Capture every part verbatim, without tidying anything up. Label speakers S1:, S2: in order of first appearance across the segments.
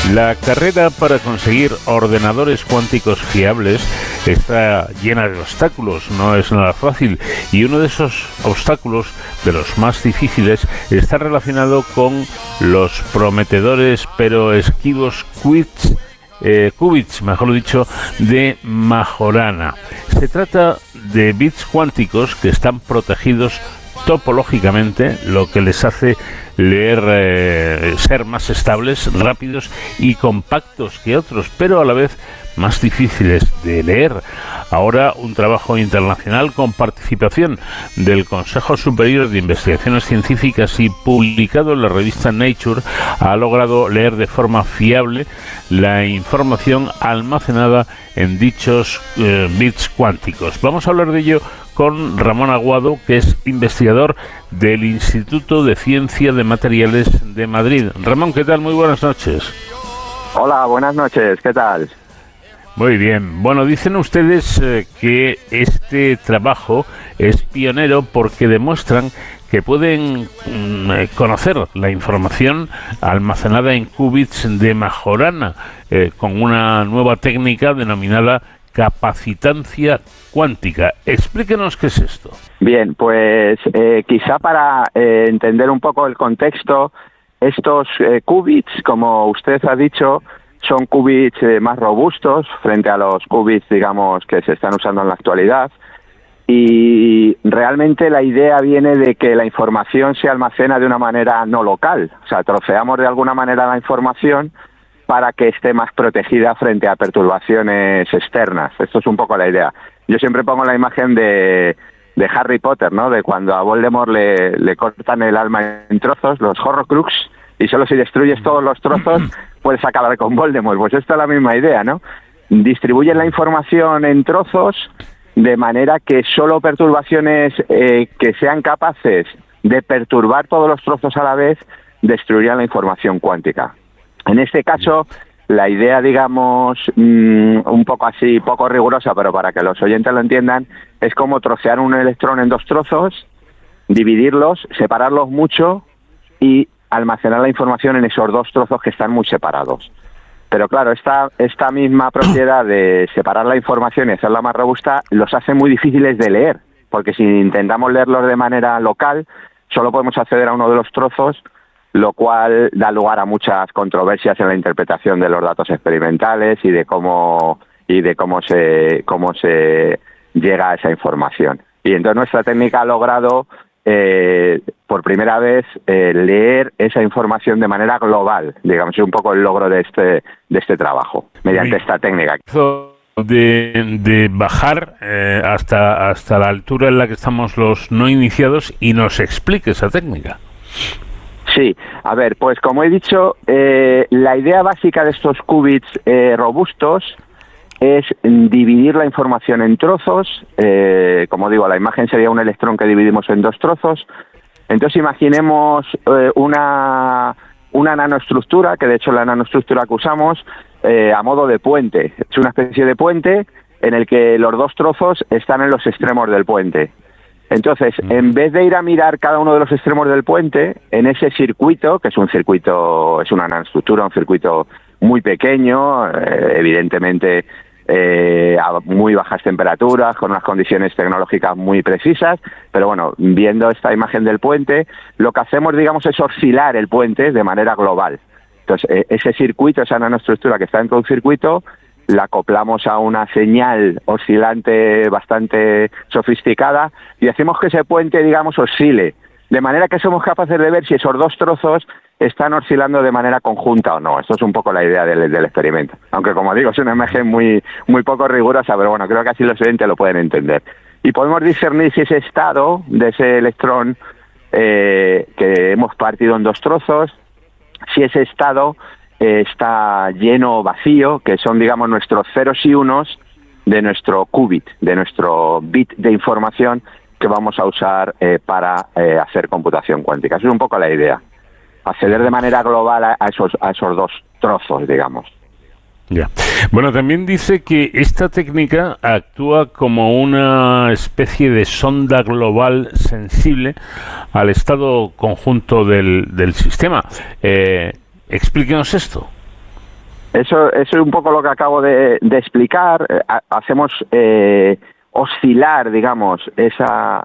S1: La carrera para conseguir ordenadores cuánticos fiables está llena de obstáculos, no es nada fácil, y uno de esos obstáculos, de los más difíciles, está relacionado con los prometedores pero esquivos qubits, eh, qubits, mejor dicho, de Majorana. Se trata de bits cuánticos que están protegidos topológicamente, lo que les hace leer eh, ser más estables, rápidos y compactos que otros, pero a la vez más difíciles de leer. Ahora un trabajo internacional con participación del Consejo Superior de Investigaciones Científicas y publicado en la revista Nature ha logrado leer de forma fiable la información almacenada en dichos eh, bits cuánticos. Vamos a hablar de ello con Ramón Aguado, que es investigador del Instituto de Ciencia de Materiales de Madrid. Ramón, ¿qué tal? Muy buenas noches.
S2: Hola, buenas noches, ¿qué tal?
S1: Muy bien. Bueno, dicen ustedes eh, que este trabajo es pionero porque demuestran que pueden mm, conocer la información almacenada en qubits de Majorana eh, con una nueva técnica denominada capacitancia cuántica. Explíquenos qué es esto.
S2: Bien, pues eh, quizá para eh, entender un poco el contexto, estos eh, qubits, como usted ha dicho, son qubits eh, más robustos frente a los qubits, digamos, que se están usando en la actualidad, y realmente la idea viene de que la información se almacena de una manera no local, o sea, troceamos de alguna manera la información para que esté más protegida frente a perturbaciones externas. Esto es un poco la idea. Yo siempre pongo la imagen de, de Harry Potter, ¿no? De cuando a Voldemort le, le cortan el alma en trozos, los Horrocrux, y solo si destruyes todos los trozos puedes acabar con Voldemort. Pues esta es la misma idea, ¿no? Distribuyen la información en trozos de manera que solo perturbaciones eh, que sean capaces de perturbar todos los trozos a la vez destruirían la información cuántica. En este caso, la idea, digamos, mmm, un poco así, poco rigurosa, pero para que los oyentes lo entiendan, es como trocear un electrón en dos trozos, dividirlos, separarlos mucho y almacenar la información en esos dos trozos que están muy separados. Pero claro, esta, esta misma propiedad de separar la información y hacerla más robusta los hace muy difíciles de leer, porque si intentamos leerlos de manera local, solo podemos acceder a uno de los trozos, lo cual da lugar a muchas controversias en la interpretación de los datos experimentales y de cómo y de cómo se cómo se llega a esa información. Y entonces nuestra técnica ha logrado eh, por primera vez eh, leer esa información de manera global, digamos, es un poco el logro de este de este trabajo mediante esta técnica.
S1: De, de bajar eh, hasta hasta la altura en la que estamos los no iniciados y nos explique esa técnica.
S2: Sí, a ver, pues como he dicho, eh, la idea básica de estos qubits eh, robustos es dividir la información en trozos. Eh, como digo, la imagen sería un electrón que dividimos en dos trozos. Entonces imaginemos eh, una, una nanoestructura, que de hecho la nanoestructura que usamos, eh, a modo de puente. Es una especie de puente en el que los dos trozos están en los extremos del puente. Entonces, en vez de ir a mirar cada uno de los extremos del puente, en ese circuito, que es un circuito, es una nanoestructura, un circuito muy pequeño, eh, evidentemente eh, a muy bajas temperaturas, con unas condiciones tecnológicas muy precisas, pero bueno, viendo esta imagen del puente, lo que hacemos, digamos, es oscilar el puente de manera global. Entonces, eh, ese circuito, esa nanoestructura que está dentro de un circuito, la acoplamos a una señal oscilante bastante sofisticada y hacemos que ese puente, digamos, oscile, de manera que somos capaces de ver si esos dos trozos están oscilando de manera conjunta o no. Esto es un poco la idea del, del experimento. Aunque, como digo, es una imagen muy, muy poco rigurosa, pero bueno, creo que así los oyentes lo pueden entender. Y podemos discernir si ese estado de ese electrón eh, que hemos partido en dos trozos, si ese estado está lleno o vacío, que son, digamos, nuestros ceros y unos de nuestro qubit, de nuestro bit de información que vamos a usar eh, para eh, hacer computación cuántica. Esa es un poco la idea, acceder de manera global a, a, esos, a esos dos trozos, digamos.
S1: Ya. Bueno, también dice que esta técnica actúa como una especie de sonda global sensible al estado conjunto del, del sistema. Eh, Explíquenos esto.
S2: Eso, eso es un poco lo que acabo de, de explicar. Hacemos eh, oscilar, digamos, esa,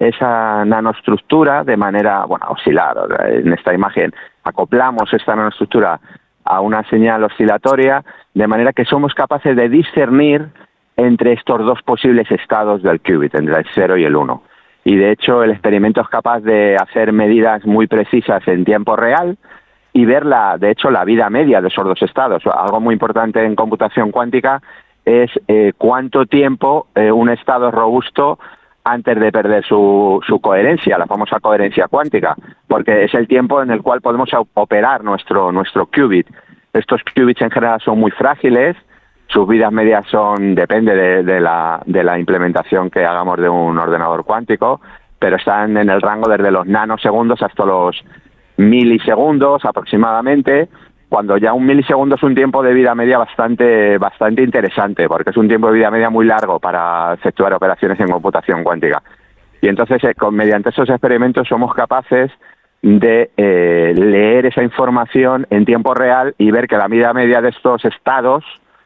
S2: esa nanoestructura de manera, bueno, oscilar, en esta imagen, acoplamos esta nanoestructura a una señal oscilatoria, de manera que somos capaces de discernir entre estos dos posibles estados del qubit, entre el cero y el uno. Y de hecho el experimento es capaz de hacer medidas muy precisas en tiempo real y ver, la, de hecho, la vida media de esos dos estados. Algo muy importante en computación cuántica es eh, cuánto tiempo eh, un estado es robusto antes de perder su, su coherencia, la famosa coherencia cuántica, porque es el tiempo en el cual podemos operar nuestro, nuestro qubit. Estos qubits en general son muy frágiles, sus vidas medias son, depende de, de, la, de la implementación que hagamos de un ordenador cuántico, pero están en el rango desde los nanosegundos hasta los milisegundos aproximadamente, cuando ya un milisegundo es un tiempo de vida media bastante bastante interesante, porque es un tiempo de vida media muy largo para efectuar operaciones en computación cuántica. Y entonces, eh, con, mediante esos experimentos somos capaces de eh, leer esa información en tiempo real y ver que la vida media de estos estados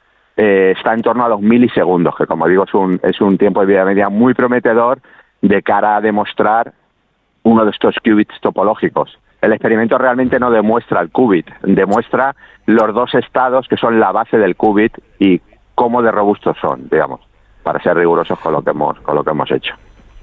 S2: eh, está en torno a los milisegundos, que como digo es un, es un tiempo de vida media muy prometedor de cara a demostrar uno de estos qubits topológicos. El experimento realmente no demuestra el qubit, demuestra los dos estados que son la base del qubit y cómo de robustos son, digamos, para ser rigurosos con lo que hemos, con lo que hemos hecho.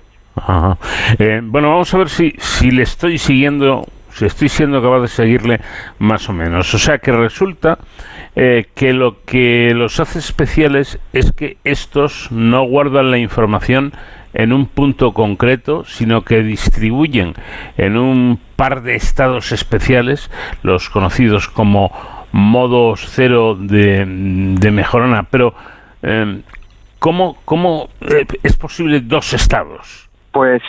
S1: Ajá. Eh, bueno, vamos a ver si, si le estoy siguiendo, si estoy siendo capaz de seguirle más o menos. O sea que resulta eh, que lo que los hace especiales es que estos no guardan la información en un punto concreto, sino que distribuyen en un par de estados especiales, los conocidos como modos cero de, de mejorana. Pero, eh, ¿cómo, cómo eh, es posible dos estados?
S2: Pues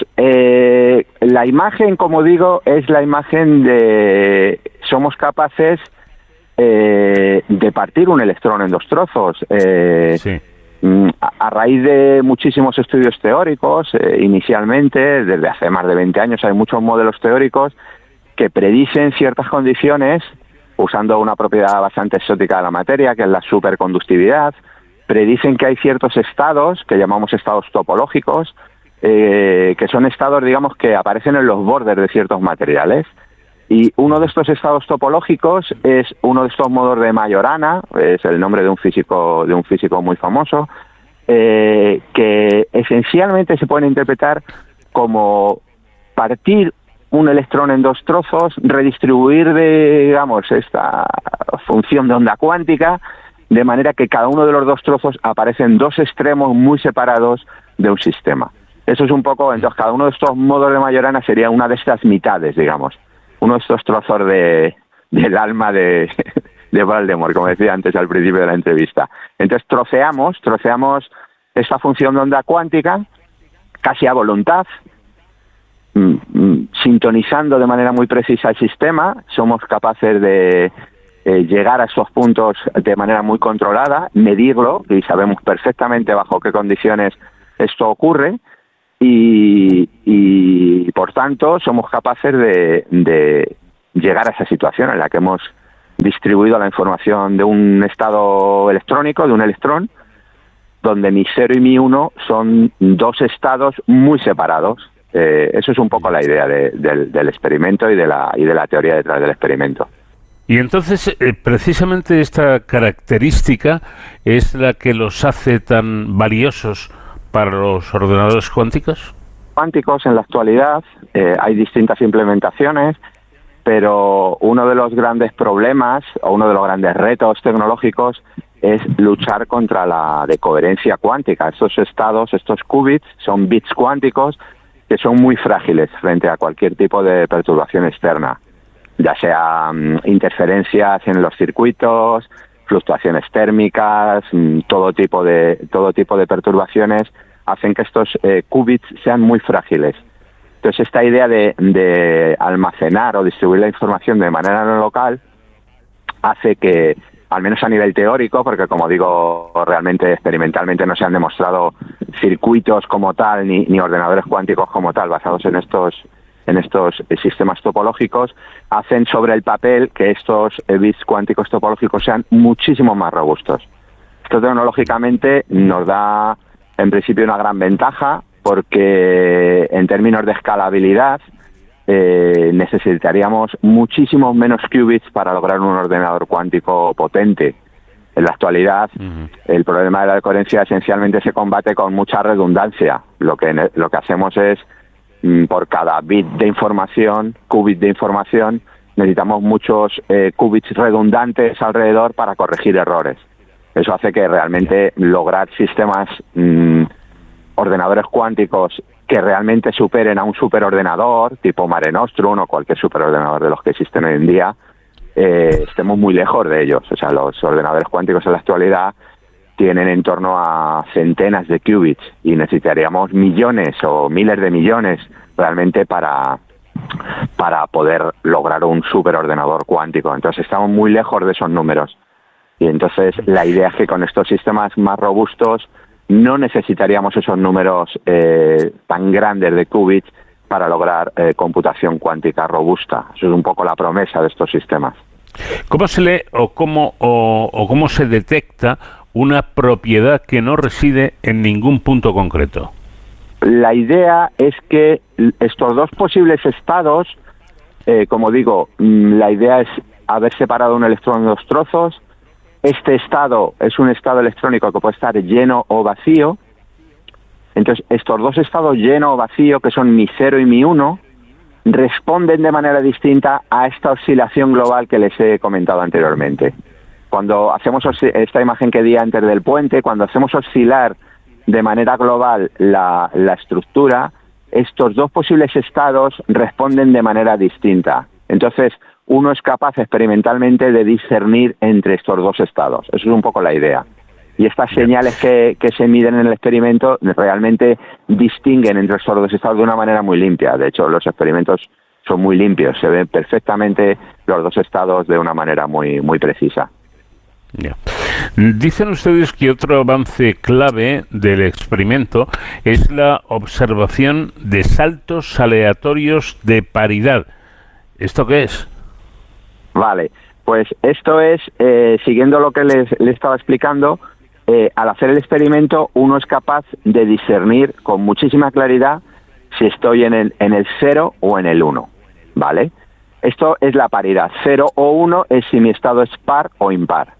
S2: eh, la imagen, como digo, es la imagen de... Somos capaces eh, de partir un electrón en dos trozos. Eh,
S1: sí.
S2: A raíz de muchísimos estudios teóricos, eh, inicialmente, desde hace más de veinte años, hay muchos modelos teóricos que predicen ciertas condiciones, usando una propiedad bastante exótica de la materia, que es la superconductividad. Predicen que hay ciertos estados, que llamamos estados topológicos, eh, que son estados, digamos, que aparecen en los bordes de ciertos materiales. Y uno de estos estados topológicos es uno de estos modos de Majorana, es el nombre de un físico de un físico muy famoso, eh, que esencialmente se pueden interpretar como partir un electrón en dos trozos, redistribuir, de, digamos, esta función de onda cuántica, de manera que cada uno de los dos trozos aparecen dos extremos muy separados de un sistema. Eso es un poco, entonces cada uno de estos modos de Majorana sería una de estas mitades, digamos. Uno de estos trozos de, del alma de, de Voldemort, como decía antes al principio de la entrevista. Entonces troceamos, troceamos esta función de onda cuántica casi a voluntad, mm, mm, sintonizando de manera muy precisa el sistema. Somos capaces de eh, llegar a estos puntos de manera muy controlada, medirlo, y sabemos perfectamente bajo qué condiciones esto ocurre. Y, y por tanto somos capaces de, de llegar a esa situación en la que hemos distribuido la información de un estado electrónico, de un electrón, donde mi cero y mi uno son dos estados muy separados. Eh, eso es un poco la idea de, del, del experimento y de la y de la teoría detrás del experimento.
S1: Y entonces, eh, precisamente esta característica es la que los hace tan valiosos para los ordenadores cuánticos.
S2: Cuánticos en la actualidad eh, hay distintas implementaciones, pero uno de los grandes problemas o uno de los grandes retos tecnológicos es luchar contra la decoherencia cuántica. Estos estados, estos qubits, son bits cuánticos que son muy frágiles frente a cualquier tipo de perturbación externa, ya sea um, interferencias en los circuitos, fluctuaciones térmicas, todo tipo de todo tipo de perturbaciones hacen que estos eh, qubits sean muy frágiles. Entonces esta idea de, de almacenar o distribuir la información de manera no local hace que, al menos a nivel teórico, porque como digo, realmente experimentalmente no se han demostrado circuitos como tal, ni, ni ordenadores cuánticos como tal, basados en estos en estos eh, sistemas topológicos hacen sobre el papel que estos eh, bits cuánticos topológicos sean muchísimo más robustos. Esto tecnológicamente nos da en principio una gran ventaja porque en términos de escalabilidad eh, necesitaríamos muchísimos menos qubits para lograr un ordenador cuántico potente. En la actualidad, uh-huh. el problema de la decoherencia esencialmente se combate con mucha redundancia. Lo que lo que hacemos es, por cada bit de información, qubit de información, necesitamos muchos eh, qubits redundantes alrededor para corregir errores. Eso hace que realmente lograr sistemas, mmm, ordenadores cuánticos que realmente superen a un superordenador, tipo Mare Nostrum o cualquier superordenador de los que existen hoy en día, eh, estemos muy lejos de ellos. O sea, los ordenadores cuánticos en la actualidad tienen en torno a centenas de qubits y necesitaríamos millones o miles de millones realmente para, para poder lograr un superordenador cuántico. Entonces estamos muy lejos de esos números. Y entonces la idea es que con estos sistemas más robustos no necesitaríamos esos números eh, tan grandes de qubits para lograr eh, computación cuántica robusta. Eso es un poco la promesa de estos sistemas.
S1: ¿Cómo se lee o cómo, o, o cómo se detecta una propiedad que no reside en ningún punto concreto?
S2: La idea es que estos dos posibles estados, eh, como digo, la idea es haber separado un electrón en dos trozos. Este estado es un estado electrónico que puede estar lleno o vacío. Entonces, estos dos estados, lleno o vacío, que son mi cero y mi uno, responden de manera distinta a esta oscilación global que les he comentado anteriormente. Cuando hacemos esta imagen que di antes del puente, cuando hacemos oscilar de manera global la, la estructura, estos dos posibles estados responden de manera distinta. Entonces, uno es capaz experimentalmente de discernir entre estos dos estados. Eso es un poco la idea. Y estas señales que, que se miden en el experimento realmente distinguen entre estos dos estados de una manera muy limpia. De hecho, los experimentos son muy limpios. Se ven perfectamente los dos estados de una manera muy, muy precisa.
S1: Yeah. Dicen ustedes que otro avance clave del experimento es la observación de saltos aleatorios de paridad. ¿Esto qué es?
S2: Vale, pues esto es, eh, siguiendo lo que les, les estaba explicando, eh, al hacer el experimento uno es capaz de discernir con muchísima claridad si estoy en el, en el cero o en el uno, ¿vale? Esto es la paridad. cero o uno es si mi estado es par o impar.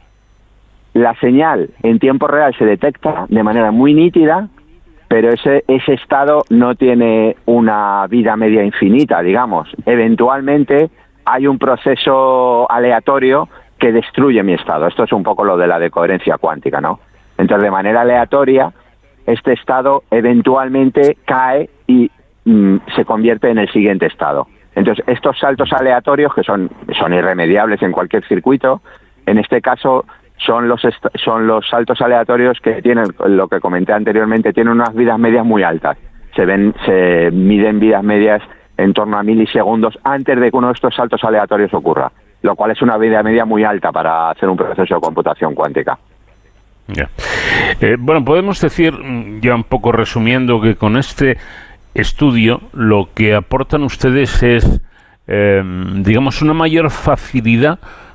S2: La señal en tiempo real se detecta de manera muy nítida, pero ese, ese estado no tiene una vida media infinita, digamos. Eventualmente hay un proceso aleatorio que destruye mi estado. Esto es un poco lo de la decoherencia cuántica, ¿no? Entonces, de manera aleatoria, este estado eventualmente cae y mm, se convierte en el siguiente estado. Entonces, estos saltos aleatorios, que son, son irremediables en cualquier circuito, en este caso son los son los saltos aleatorios que tienen, lo que comenté anteriormente, tienen unas vidas medias muy altas. Se ven, se miden vidas medias en torno a milisegundos antes de que uno de estos saltos aleatorios ocurra, lo cual es una vida media muy alta para hacer un proceso de computación cuántica.
S1: Yeah. Eh, bueno, podemos decir, ya un poco resumiendo, que con este estudio lo que aportan ustedes es, eh, digamos, una mayor facilidad